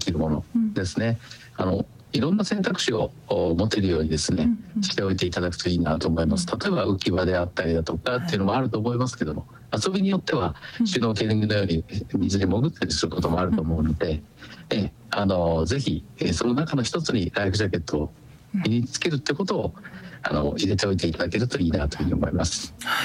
きるものですね、いろんな選択肢を持てるようにですね、しておいていただくといいなと思います。例えば浮き輪であったりだとかっていうのもあると思いますけども、遊びによってはシュノーケリングのように水に潜ったりすることもあると思うので、ぜひその中の一つにライフジャケットを身につけるってことを入れておいていただけるといいなというふうに思います。 はい、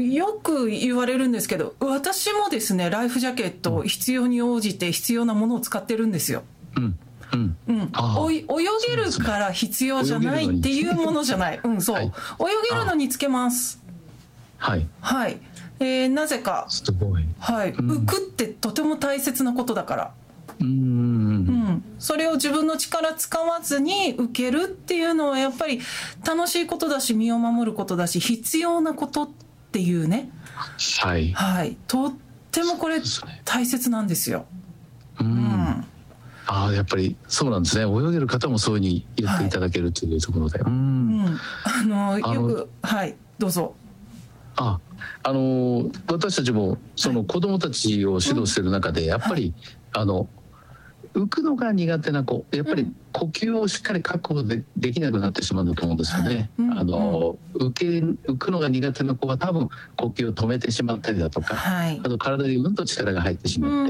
よく言われるんですけど、私もですねライフジャケットを必要に応じて必要なものを使ってるんですよ。泳げるから必要じゃないっていうものじゃない、そう、泳げるのにつけます。はいはい、なぜかすごい、はい、浮くってとても大切なことだから、それを自分の力使わずに浮けるっていうのはやっぱり楽しいことだし、身を守ることだし、必要なことっていうね、はいはい、とってもこれ大切なんですよ。 やっぱりそうなんですね。泳げる方もそういうふうに言っていただけるというところで、よく、はい、どうぞ。私たちもその子どもたちを指導している中で、やっぱり浮くのが苦手な子、やっぱり呼吸をしっかり確保できなくなってしまうんだと思うんですよね。浮くのが苦手な子は多分呼吸を止めてしまったりだとか、あと体にと力が入ってしまって、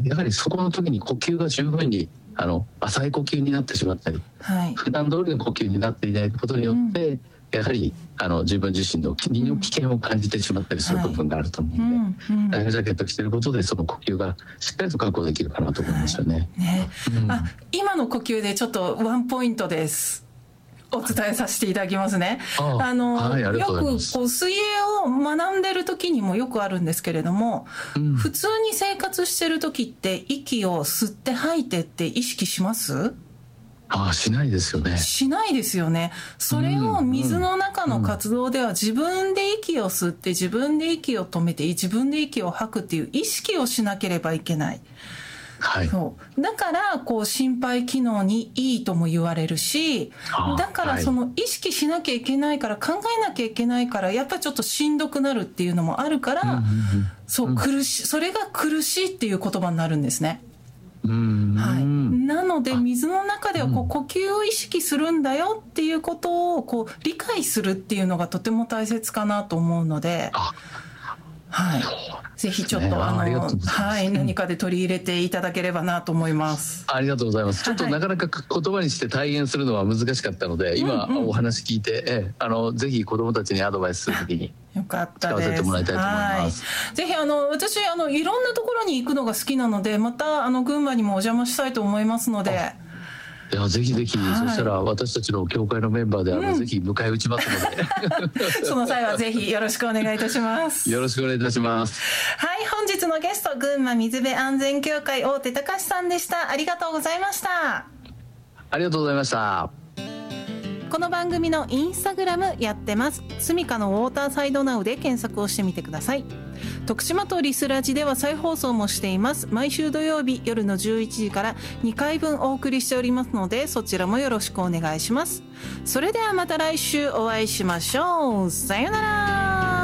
やはりそこの時に呼吸が十分に浅い呼吸になってしまったり、普段通りの呼吸になっていないことによって、やはり自分自身の身の危険を感じてしまったりする部分があると思うので、ライフジャケットを着ていることでその呼吸がしっかりと確保できるかなと思いますよね。今の呼吸でちょっとワンポイントです。お伝えさせていただきますね。よく水泳を学んでる時にもよくあるんですけれども、普通に生活してる時って息を吸って吐いてって意識します？しないですよね。 しないですよね。それを水の中の活動では自分で息を吸って自分で息を止めて自分で息を吐くっていう意識をしなければいけない。そうだから心肺機能にいいとも言われるし、だからその意識しなきゃいけないから、考えなきゃいけないからやっぱりちょっとしんどくなるっていうのもあるから、それが苦しいっていう言葉になるんですね。なので水の中では呼吸を意識するんだよっていうことを理解するっていうのがとても大切かなと思うので、ぜひちょっと何かで取り入れていただければなと思います。 ありがとうございます。ちょっとなかなか言葉にして体現するのは難しかったので、今お話聞いて、ぜひ子どもたちにアドバイスするときに使わせてもらいたいと思います。 ぜひ私いろんなところに行くのが好きなので、また群馬にもお邪魔したいと思いますので。 いやぜひぜひ、そしたら私たちの協会のメンバーでぜひ迎え撃ちますのでその際はぜひよろしくお願いいたします。 よろしくお願いいたします。 はい、本日のゲスト、群馬水辺安全協会大手隆さんでした。ありがとうございました。 ありがとうございました。 この番組のインスタグラムやってます。スミカのウォーターサイドナウで検索をしてみてください。徳島とリスラジでは再放送もしています。毎週土曜日夜の11時から2回分お送りしておりますので、そちらもよろしくお願いします。それではまた来週お会いしましょう。さよなら。